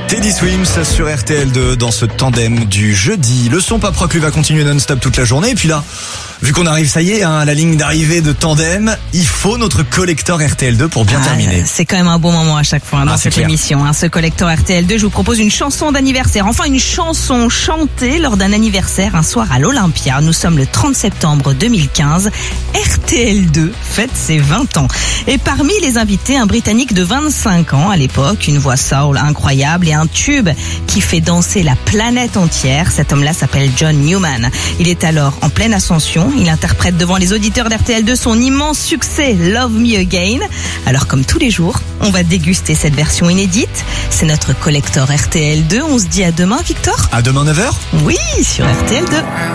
Teddy Swims sur RTL2 dans ce tandem du jeudi. Le son pas proc lui va continuer non-stop toute la journée. Et puis là, vu qu'on arrive, ça y est, à la ligne d'arrivée de tandem, il faut notre collector RTL2 pour bien terminer. C'est quand même un bon moment à chaque fois dans cette émission. Ce collector RTL2, je vous propose une chanson d'anniversaire. Enfin, une chanson chantée lors d'un anniversaire un soir à l'Olympia. Nous sommes le 30 septembre 2015. RTL2 fête ses 20 ans. Et parmi les invités, un Britannique de 25 ans à l'époque, une voix soul incroyable et un tube qui fait danser la planète entière. Cet homme-là s'appelle John Newman. Il est alors en pleine ascension. Il interprète devant les auditeurs d'RTL2 son immense succès Love Me Again. Alors comme tous les jours, on va déguster cette version inédite. C'est notre collector RTL2. On se dit à demain, Victor. À demain 9h. Oui, sur RTL2.